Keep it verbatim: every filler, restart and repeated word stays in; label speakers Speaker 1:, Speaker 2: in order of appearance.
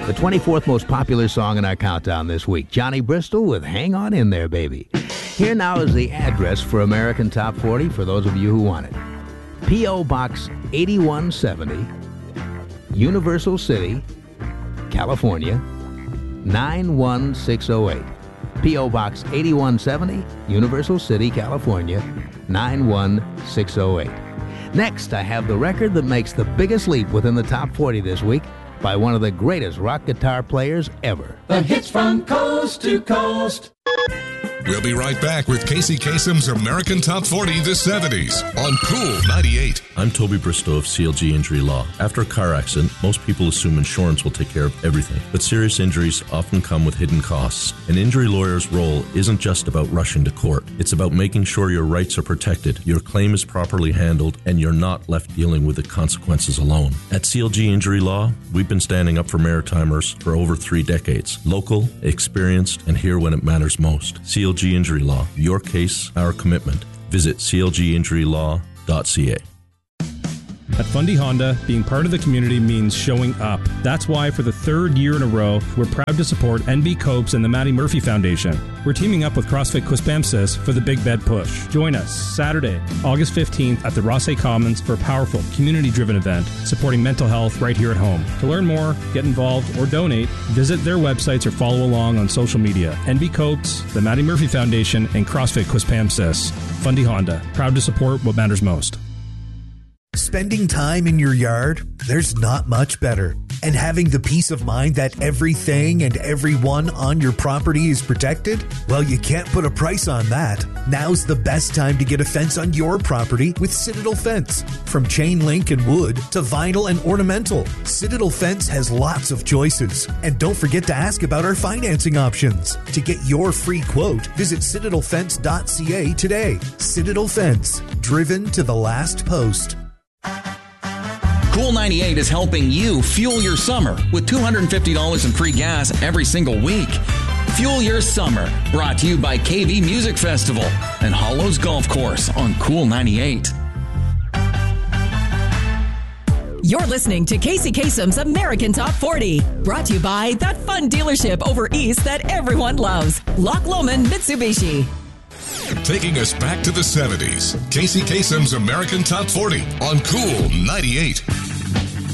Speaker 1: The twenty-fourth most popular song in our countdown this week, Johnny Bristol with Hang On In There, Baby. Here now is the address for American Top forty for those of you who want it. P O. Box eighty-one seventy, Universal City, California, nine one six oh eight. P O. Box eighty-one seventy, Universal City, California, nine one six oh eight. Next, I have the record that makes the biggest leap within the top forty this week by one of the greatest rock guitar players ever.
Speaker 2: The hits from coast to coast.
Speaker 3: We'll be right back with Casey Kasem's American Top forty the seventies on Cool ninety-eight.
Speaker 4: I'm Toby Bristow of C L G Injury Law. After a car accident, most people assume insurance will take care of everything. But serious injuries often come with hidden costs. An injury lawyer's role isn't just about rushing to court. It's about making sure your rights are protected, your claim is properly handled, and you're not left dealing with the consequences alone. At C L G Injury Law, we've been standing up for Maritimers for over three decades. Local, experienced, and here when it matters most. C L G Injury Law. Your case, our commitment. Visit c l g injury law dot c a.
Speaker 5: At Fundy Honda, being part of the community means showing up. That's why for the third year in a row, we're proud to support N B Copes and the Matty Murphy Foundation. We're teaming up with CrossFit Quispamsis for the Big Bed Push. Join us Saturday, August fifteenth at the Rossay Commons for a powerful, community-driven event supporting mental health right here at home. To learn more, get involved, or donate, visit their websites or follow along on social media. N B Copes, the Matty Murphy Foundation, and CrossFit Quispamsis. Fundy Honda, proud to support what matters most.
Speaker 6: Spending time in your yard, there's not much better. And having the peace of mind that everything and everyone on your property is protected? Well, you can't put a price on that. Now's the best time to get a fence on your property with Citadel Fence. From chain link and wood to vinyl and ornamental, Citadel Fence has lots of choices. And don't forget to ask about our financing options. To get your free quote, visit citadel fence dot c a today. Citadel Fence, driven to the last post.
Speaker 7: Cool ninety-eight is helping you fuel your summer with two hundred fifty dollars in free gas every single week. Fuel your summer, brought to you by K V Music Festival and Hollows Golf Course on Cool ninety-eight.
Speaker 8: You're listening to Casey Kasem's American Top forty, brought to you by that fun dealership over east that everyone loves, Loch Lomond Mitsubishi.
Speaker 3: Taking us back to the seventies, Casey Kasem's American Top forty on Cool ninety-eight.